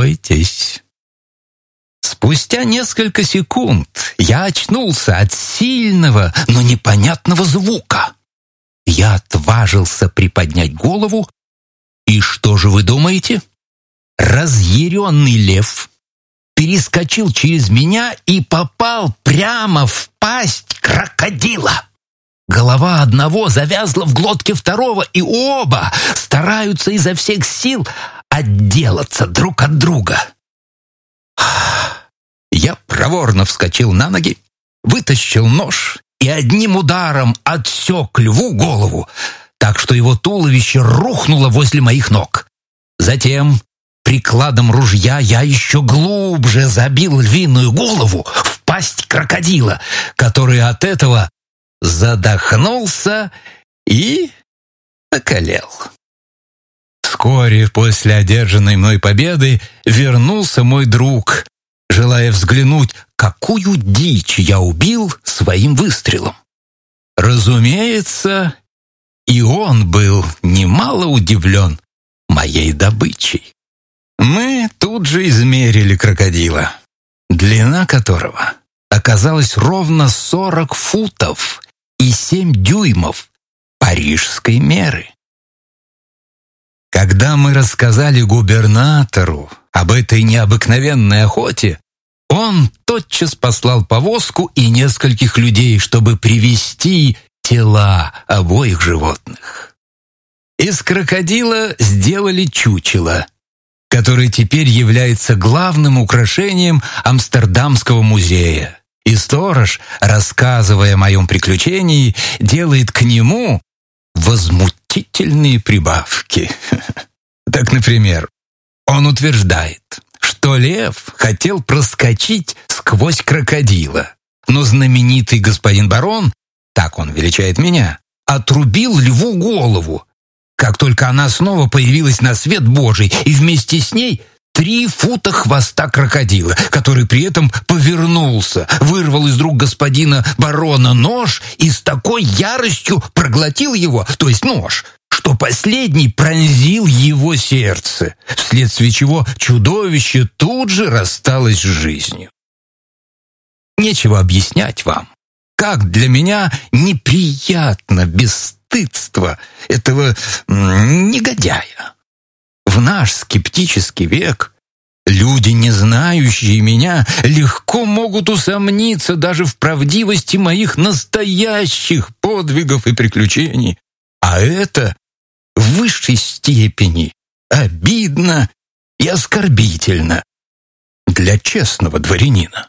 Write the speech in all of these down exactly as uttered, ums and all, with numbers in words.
бойтесь». Спустя несколько секунд я очнулся от сильного, но непонятного звука. Я отважился приподнять голову, и что же вы думаете? Разъяренный лев перескочил через меня и попал прямо в пасть крокодила. Голова одного завязла в глотке второго, и оба стараются изо всех сил отделаться друг от друга. Я проворно вскочил на ноги, вытащил нож и одним ударом отсек льву голову, так что его туловище рухнуло возле моих ног. Затем прикладом ружья я еще глубже забил львиную голову в пасть крокодила, который от этого задохнулся и околел. Вскоре после одержанной мной победы вернулся мой друг, желая взглянуть, какую дичь я убил своим выстрелом. Разумеется, и он был немало удивлен моей добычей. Мы тут же измерили крокодила, длина которого оказалась ровно сорок футов и семь дюймов парижской меры. Когда мы рассказали губернатору об этой необыкновенной охоте, он тотчас послал повозку и нескольких людей, чтобы привезти тела обоих животных. Из крокодила сделали чучело, которое теперь является главным украшением Амстердамского музея. И сторож, рассказывая о моем приключении, делает к нему возмутительные прибавки. Так, например, он утверждает, что лев хотел проскочить сквозь крокодила, но знаменитый господин барон, так он величает меня, отрубил льву голову, как только она снова появилась на свет Божий, и вместе с ней три фута хвоста крокодила, который при этом повернулся, вырвал из рук господина барона нож и с такой яростью проглотил его, то есть нож, что последний пронзил его сердце, вследствие чего чудовище тут же рассталось с жизнью. Нечего объяснять вам, как для меня неприятно бесстыдство этого негодяя. В наш скептический век люди, не знающие меня, легко могут усомниться даже в правдивости моих настоящих подвигов и приключений. А это в высшей степени обидно и оскорбительно для честного дворянина.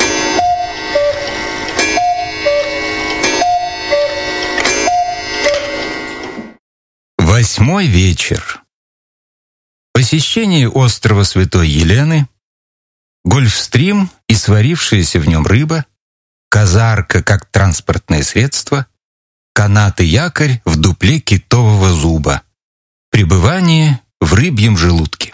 Восьмой вечер. Посещение острова Святой Елены, гольфстрим и сварившаяся в нем рыба, казарка как транспортное средство, канат и якорь в дупле китового зуба, пребывание в рыбьем желудке.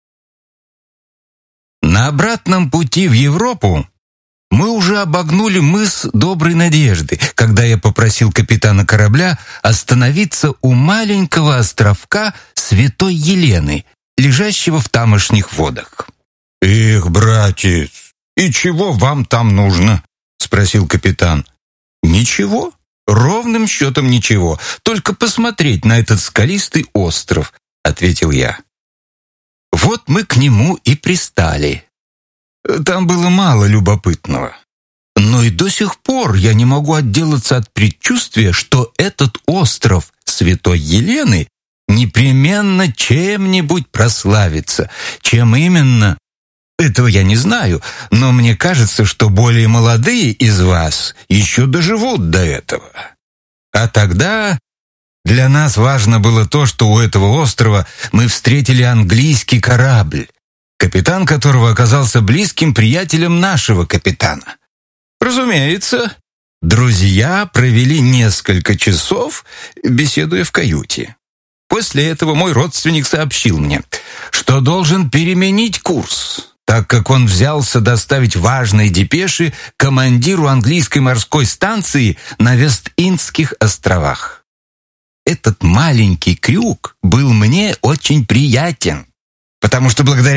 На обратном пути в Европу мы уже обогнули мыс Доброй Надежды, когда я попросил капитана корабля остановиться у маленького островка Святой Елены, лежащего в тамошних водах. «Эх, братец, и чего вам там нужно?» — спросил капитан. «Ничего, ровным счетом ничего, только посмотреть на этот скалистый остров», — ответил я. Вот мы к нему и пристали. Там было мало любопытного. Но и до сих пор я не могу отделаться от предчувствия, что этот остров Святой Елены непременно чем-нибудь прославится. Чем именно? Этого я не знаю, но мне кажется, что более молодые из вас еще доживут до этого. А тогда для нас важно было то, что у этого острова мы встретили английский корабль, капитан которого оказался близким приятелем нашего капитана. Разумеется, друзья провели несколько часов, беседуя в каюте. После этого мой родственник сообщил мне, что должен переменить курс, так как он взялся доставить важные депеши командиру английской морской станции на Вест-Индских островах. Этот маленький крюк был мне очень приятен, потому что благодаря